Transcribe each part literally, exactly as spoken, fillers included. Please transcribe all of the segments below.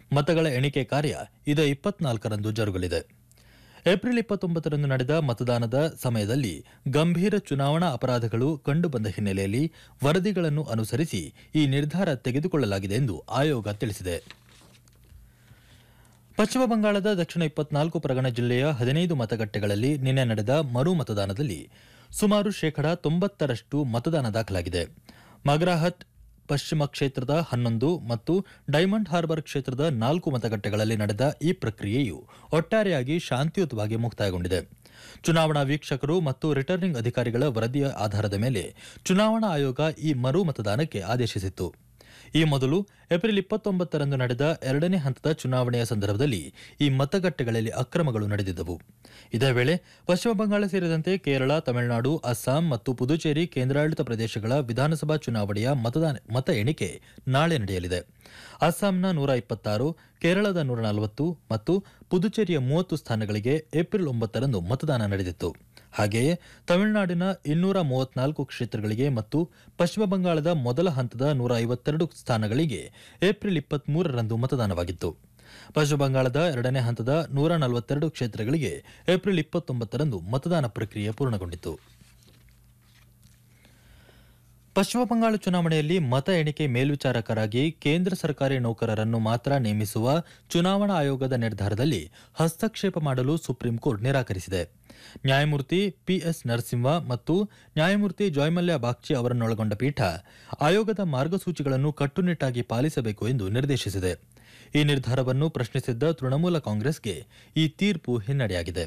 ಮತಗಳ ಎಣಿಕೆ ಕಾರ್ಯ ಇದೇ ಇಪ್ಪತ್ನಾಲ್ಕರಂದು ಜರುಗಲಿದೆ. ಏಪ್ರಿಲ್ ಇಪ್ಪತ್ತೊಂಬತ್ತರಂದು ನಡೆದ ಮತದಾನದ ಸಮಯದಲ್ಲಿ ಗಂಭೀರ ಚುನಾವಣಾ ಅಪರಾಧಗಳು ಕಂಡುಬಂದ ಹಿನ್ನೆಲೆಯಲ್ಲಿ ವರದಿಗಳನ್ನು ಅನುಸರಿಸಿ ಈ ನಿರ್ಧಾರ ತೆಗೆದುಕೊಳ್ಳಲಾಗಿದೆ ಎಂದು ಆಯೋಗ ತಿಳಿಸಿದೆ. ಪಶ್ಚಿಮ ಬಂಗಾಳದ ದಕ್ಷಿಣ ಇಪ್ಪತ್ನಾಲ್ಕು ಪರಗಣ ಜಿಲ್ಲೆಯ ಹದಿನೈದು ಮತಗಟ್ಟೆಗಳಲ್ಲಿ ನಿನ್ನೆ ನಡೆದ ಮರು ಮತದಾನದಲ್ಲಿ ಸುಮಾರು ಶೇಕಡಾ ತೊಂಬತ್ತರಷ್ಟು ಮತದಾನ ದಾಖಲಾಗಿದೆ. ಮಗ್ರಾಹತ್ ಪಶ್ಚಿಮ ಕ್ಷೇತ್ರದ ಹನ್ನೊಂದು ಮತ್ತು ಡೈಮಂಡ್ ಹಾರ್ಬರ್ ಕ್ಷೇತ್ರದ ನಾಲ್ಕು ಮತಗಟ್ಟೆಗಳಲ್ಲಿ ನಡೆದ ಈ ಪ್ರಕ್ರಿಯೆಯು ಒಟ್ಟಾರೆಯಾಗಿ ಶಾಂತಿಯುತವಾಗಿ ಮುಕ್ತಾಯಗೊಂಡಿದೆ. ಚುನಾವಣಾ ವೀಕ್ಷಕರು ಮತ್ತು ರಿಟರ್ನಿಂಗ್ ಅಧಿಕಾರಿಗಳ ವರದಿಯ ಆಧಾರದ ಮೇಲೆ ಚುನಾವಣಾ ಆಯೋಗ ಈ ಮರು ಮತದಾನಕ್ಕೆ ಆದೇಶಿಸಿತ್ತು. ಈ ಮೊದಲು ಏಪ್ರಿಲ್ ಇಪ್ಪತ್ತೊಂಬತ್ತರಂದು ನಡೆದ ಎರಡನೇ ಹಂತದ ಚುನಾವಣೆಯ ಸಂದರ್ಭದಲ್ಲಿ ಈ ಮತಗಟ್ಟೆಗಳಲ್ಲಿ ಅಕ್ರಮಗಳು ನಡೆದಿದ್ದವು. ಇದೇ ವೇಳೆ ಪಶ್ಚಿಮ ಬಂಗಾಳ ಸೇರಿದಂತೆ ಕೇರಳ, ತಮಿಳುನಾಡು, ಅಸ್ಸಾಂ ಮತ್ತು ಪುದುಚೇರಿ ಕೇಂದ್ರಾಡಳಿತ ಪ್ರದೇಶಗಳ ವಿಧಾನಸಭಾ ಚುನಾವಣೆಯ ಮತ ಎಣಿಕೆ ನಾಳೆ ನಡೆಯಲಿದೆ. ಅಸ್ಸಾಂನ ನೂರ ಇಪ್ಪತ್ತಾರು, ಕೇರಳದ ನೂರ ನಲವತ್ತು ಮತ್ತು ಪುದುಚೇರಿಯ ಮೂವತ್ತು ಸ್ಥಾನಗಳಿಗೆ ಏಪ್ರಿಲ್ ಒಂಬತ್ತರಂದು ಮತದಾನ ನಡೆದಿತ್ತು. ಹಾಗೆಯೇ ತಮಿಳುನಾಡಿನ ಇನ್ನೂರ ಮೂವತ್ನಾಲ್ಕು ಕ್ಷೇತ್ರಗಳಿಗೆ ಮತ್ತು ಪಶ್ಚಿಮ ಬಂಗಾಳದ ಮೊದಲ ಹಂತದ ನೂರ ಐವತ್ತೆರಡು ಸ್ಥಾನಗಳಿಗೆ ಏಪ್ರಿಲ್ ಇಪ್ಪತ್ಮೂರರಂದು ಮತದಾನವಾಗಿತ್ತು. ಪಶ್ಚಿಮ ಬಂಗಾಳದ ಎರಡನೇ ಹಂತದ ನೂರ ನಲವತ್ತೆರಡು ಕ್ಷೇತ್ರಗಳಿಗೆ ಏಪ್ರಿಲ್ ಇಪ್ಪತ್ತೊಂಬತ್ತರಂದು ಮತದಾನ ಪ್ರಕ್ರಿಯೆ ಪೂರ್ಣಗೊಂಡಿತು. ಪಶ್ಚಿಮ ಬಂಗಾಳ ಚುನಾವಣೆಯಲ್ಲಿ ಮತ ಎಣಿಕೆ ಮೇಲ್ವಿಚಾರಕರಾಗಿ ಕೇಂದ್ರ ಸರ್ಕಾರಿ ನೌಕರರನ್ನು ಮಾತ್ರ ನೇಮಿಸುವ ಚುನಾವಣಾ ಆಯೋಗದ ನಿರ್ಧಾರದಲ್ಲಿ ಹಸ್ತಕ್ಷೇಪ ಮಾಡಲು ಸುಪ್ರೀಂ ಕೋರ್ಟ್ ನಿರಾಕರಿಸಿದೆ. ನ್ಯಾಯಮೂರ್ತಿ ಪಿಎಸ್ ನರಸಿಂಹ ಮತ್ತು ನ್ಯಾಯಮೂರ್ತಿ ಜಯಮಲ್ಯ ಬಾಗ್ಚಿ ಅವರನ್ನೊಳಗೊಂಡ ಪೀಠ ಆಯೋಗದ ಮಾರ್ಗಸೂಚಿಗಳನ್ನು ಕಟ್ಟುನಿಟ್ಟಾಗಿ ಪಾಲಿಸಬೇಕು ಎಂದು ನಿರ್ದೇಶಿಸಿದೆ. ಈ ನಿರ್ಧಾರವನ್ನು ಪ್ರಶ್ನಿಸಿದ್ದ ತೃಣಮೂಲ ಕಾಂಗ್ರೆಸ್ಗೆ ಈ ತೀರ್ಪು ಹಿನ್ನಡೆಯಾಗಿದೆ.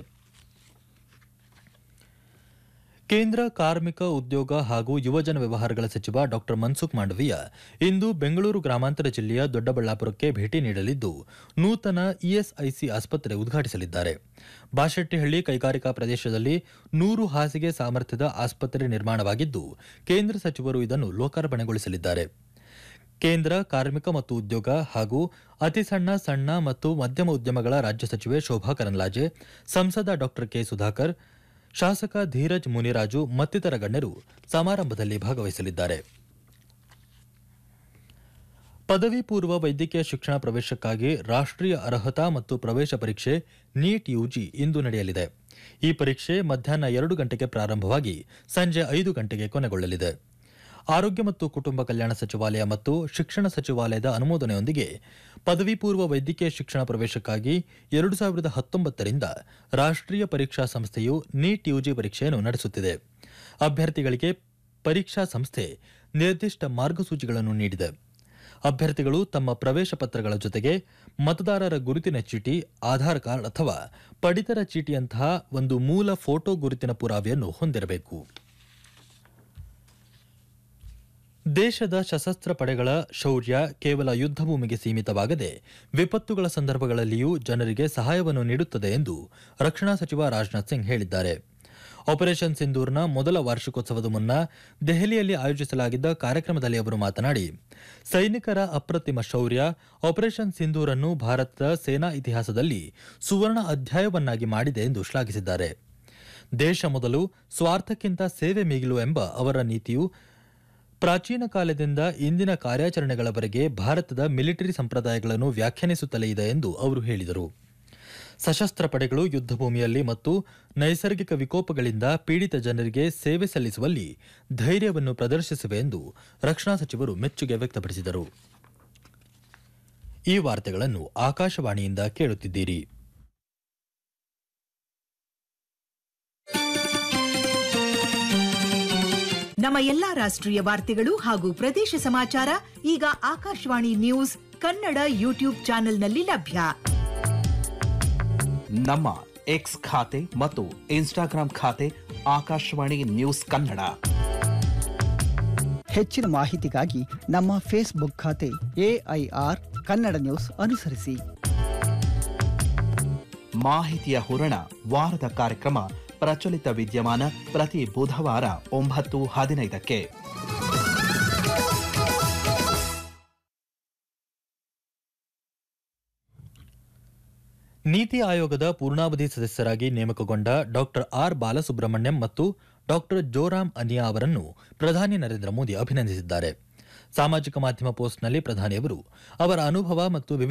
ಕೇಂದ್ರ ಕಾರ್ಮಿಕ, ಉದ್ಯೋಗ ಹಾಗೂ ಯುವಜನ ವ್ಯವಹಾರಗಳ ಸಚಿವ ಡಾ ಮನ್ಸುಖ್ ಮಾಂಡವೀಯ ಇಂದು ಬೆಂಗಳೂರು ಗ್ರಾಮಾಂತರ ಜಿಲ್ಲೆಯ ದೊಡ್ಡಬಳ್ಳಾಪುರಕ್ಕೆ ಭೇಟಿ ನೀಡಲಿದ್ದು ನೂತನ ಇಎಸ್ಐಸಿ ಆಸ್ಪತ್ರೆ ಉದ್ಘಾಟಿಸಲಿದ್ದಾರೆ. ಬಾಶೆಟ್ಟಿಹಳ್ಳಿ ಕೈಗಾರಿಕಾ ಪ್ರದೇಶದಲ್ಲಿ ನೂರು ಹಾಸಿಗೆ ಸಾಮರ್ಥ್ಯದ ಆಸ್ಪತ್ರೆ ನಿರ್ಮಾಣವಾಗಿದ್ದು ಕೇಂದ್ರ ಸಚಿವರು ಇದನ್ನು ಲೋಕಾರ್ಪಣೆಗೊಳಿಸಲಿದ್ದಾರೆ. ಕೇಂದ್ರ ಕಾರ್ಮಿಕ ಮತ್ತು ಉದ್ಯೋಗ ಹಾಗೂ ಅತಿ ಸಣ್ಣ ಸಣ್ಣ ಮತ್ತು ಮಧ್ಯಮ ಉದ್ಯಮಗಳ ರಾಜ್ಯ ಸಚಿವೆ ಶೋಭಾ ಕರಂದ್ಲಾಜೆ, ಸಂಸದ ಡಾ ಕೆ ಸುಧಾಕರ್, ಶಾಸಕ ಧೀರಜ್ ಮುನಿರಾಜು ಮತ್ತಿತರ ಗಣ್ಯರು ಸಮಾರಂಭದಲ್ಲಿ ಭಾಗವಹಿಸಲಿದ್ದಾರೆ. ಪದವಿ ಪೂರ್ವ ವೈದ್ಯಕೀಯ ಶಿಕ್ಷಣ ಪ್ರವೇಶಕ್ಕಾಗಿ ರಾಷ್ಟ್ರೀಯ ಅರ್ಹತಾ ಮತ್ತು ಪ್ರವೇಶ ಪರೀಕ್ಷೆ ನೀಟ್ ಯುಜಿ ಇಂದು ನಡೆಯಲಿದೆ. ಈ ಪರೀಕ್ಷೆ ಮಧ್ಯಾಹ್ನ ಎರಡು ಗಂಟೆಗೆ ಪ್ರಾರಂಭವಾಗಿ ಸಂಜೆ ಐದು ಗಂಟೆಗೆ ಕೊನೆಗೊಳ್ಳಲಿದೆ. ಆರೋಗ್ಯ ಮತ್ತು ಕುಟುಂಬ ಕಲ್ಯಾಣ ಸಚಿವಾಲಯ ಮತ್ತು ಶಿಕ್ಷಣ ಸಚಿವಾಲಯದ ಅನುಮೋದನೆಯೊಂದಿಗೆ ಪದವಿ ಪೂರ್ವ ವೈದ್ಯಕೀಯ ಶಿಕ್ಷಣ ಪ್ರವೇಶಕ್ಕಾಗಿ ಎರಡು ಸಾವಿರದ ಹತ್ತೊಂಬತ್ತರಿಂದ ರಾಷ್ಟ್ರೀಯ ಪರೀಕ್ಷಾ ಸಂಸ್ಥೆಯು ನೀಟ್ ಯುಜಿ ಪರೀಕ್ಷೆಯನ್ನು ನಡೆಸುತ್ತಿದೆ. ಅಭ್ಯರ್ಥಿಗಳಿಗೆ ಪರೀಕ್ಷಾ ಸಂಸ್ಥೆ ನಿರ್ದಿಷ್ಟ ಮಾರ್ಗಸೂಚಿಗಳನ್ನು ನೀಡಿದೆ. ಅಭ್ಯರ್ಥಿಗಳು ತಮ್ಮ ಪ್ರವೇಶ ಪತ್ರಗಳ ಜೊತೆಗೆ ಮತದಾರರ ಗುರುತಿನ ಚೀಟಿ, ಆಧಾರ್ ಕಾರ್ಡ್ ಅಥವಾ ಪಡಿತರ ಚೀಟಿಯಂತಹ ಒಂದು ಮೂಲ ಫೋಟೋ ಗುರುತಿನ ಪುರಾವೆಯನ್ನು ಹೊಂದಿರಬೇಕು. ದೇಶದ ಸಶಸ್ತ್ರ ಪಡೆಗಳ ಶೌರ್ಯ ಕೇವಲ ಯುದ್ಧ ಭೂಮಿಗೆ ಸೀಮಿತವಾಗದೆ ವಿಪತ್ತುಗಳ ಸಂದರ್ಭಗಳಲ್ಲಿಯೂ ಜನರಿಗೆ ಸಹಾಯವನ್ನು ನೀಡುತ್ತದೆ ಎಂದು ರಕ್ಷಣಾ ಸಚಿವ ರಾಜನಾಥ್ ಸಿಂಗ್ ಹೇಳಿದ್ದಾರೆ. ಆಪರೇಷನ್ ಸಿಂಧೂರ್ನ ಮೊದಲ ವಾರ್ಷಿಕೋತ್ಸವದ ಮುನ್ನ ದೆಹಲಿಯಲ್ಲಿ ಆಯೋಜಿಸಲಾಗಿದ್ದ ಕಾರ್ಯಕ್ರಮದಲ್ಲಿ ಅವರು ಮಾತನಾಡಿ, ಸೈನಿಕರ ಅಪ್ರತಿಮ ಶೌರ್ಯ ಆಪರೇಷನ್ ಸಿಂಧೂರ್ ಅನ್ನು ಭಾರತದ ಸೇನಾ ಇತಿಹಾಸದಲ್ಲಿ ಸುವರ್ಣ ಅಧ್ಯಾಯವನ್ನಾಗಿ ಮಾಡಿದೆ ಎಂದು ಶ್ಲಾಘಿಸಿದ್ದಾರೆ. ದೇಶ ಮೊದಲು, ಸ್ವಾರ್ಥಕ್ಕಿಂತ ಸೇವೆ ಮಿಗಿಲು ಎಂಬ ಅವರ ನೀತಿಯು ಪ್ರಾಚೀನ ಕಾಲದಿಂದ ಇಂದಿನ ಕಾರ್ಯಾಚರಣೆಗಳವರೆಗೆ ಭಾರತದ ಮಿಲಿಟರಿ ಸಂಪ್ರದಾಯಗಳನ್ನು ವ್ಯಾಖ್ಯಾನಿಸುತ್ತಲೇ ಇದೆ ಎಂದು ಅವರು ಹೇಳಿದರು. ಸಶಸ್ತ್ರ ಪಡೆಗಳು ಯುದ್ಧ ಭೂಮಿಯಲ್ಲಿ ಮತ್ತು ನೈಸರ್ಗಿಕ ವಿಕೋಪಗಳಿಂದ ಪೀಡಿತ ಜನರಿಗೆ ಸೇವೆ ಸಲ್ಲಿಸುವಲ್ಲಿ ಧೈರ್ಯವನ್ನು ಪ್ರದರ್ಶಿಸಿವೆ ಎಂದು ರಕ್ಷಣಾ ಸಚಿವರು ಮೆಚ್ಚುಗೆ ವ್ಯಕ್ತಪಡಿಸಿದರು. ಈ ವಾರ್ತೆಗಳನ್ನು ಆಕಾಶವಾಣಿಯಿಂದ ಕೇಳುತ್ತಿದ್ದೀರಿ. ನಮ್ಮ ಎಲ್ಲಾ ರಾಷ್ಟ್ರೀಯ ವಾರ್ತೆಗಳು ಹಾಗೂ ಪ್ರದೇಶ ಸಮಾಚಾರ ಈಗ ಆಕಾಶವಾಣಿ ನ್ಯೂಸ್ ಕನ್ನಡ ಯೂಟ್ಯೂಬ್ ಚಾನೆಲ್ನಲ್ಲಿ ಲಭ್ಯ. ನಮ್ಮ ಎಕ್ಸ್ ಖಾತೆ ಮತ್ತು ಇನ್ಸ್ಟಾಗ್ರಾಂ ಖಾತೆ ಆಕಾಶವಾಣಿ ನ್ಯೂಸ್ ಕನ್ನಡ. ಹೆಚ್ಚಿನ ಮಾಹಿತಿಗಾಗಿ ನಮ್ಮ ಫೇಸ್ಬುಕ್ ಖಾತೆ ಎಐಆರ್ ಕನ್ನಡ ನ್ಯೂಸ್ ಅನುಸರಿಸಿ. ಮಾಹಿತಿಯ ಹೂರಣ ವಾರದ ಕಾರ್ಯಕ್ರಮ ಪ್ರಚಲಿತ ವಿದ್ಯಮಾನ ಪ್ರತಿ ಬುಧವಾರ ಒಂಬತ್ತು ಹದಿನೈದಕ್ಕೆ. ನೀತಿ ಆಯೋಗದ ಪೂರ್ಣಾವಧಿ ಸದಸ್ಯರಾಗಿ ನೇಮಕಗೊಂಡ ಡಾ ಆರ್ ಬಾಲಸುಬ್ರಹ್ಮಣ್ಯಂ ಮತ್ತು ಡಾ ಜೋರಾಮ್ ಅನಿಯಾ ಅವರನ್ನು ಪ್ರಧಾನಿ ನರೇಂದ್ರ ಮೋದಿ ಅಭಿನಂದಿಸಿದ್ದಾರೆ. ಸಾಮಾಜಿಕ ಮಾಧ್ಯಮ ಪೋಸ್ಟ್ನಲ್ಲಿ ಪ್ರಧಾನಿಯವರು ಅವರ ಅನುಭವ ಮತ್ತು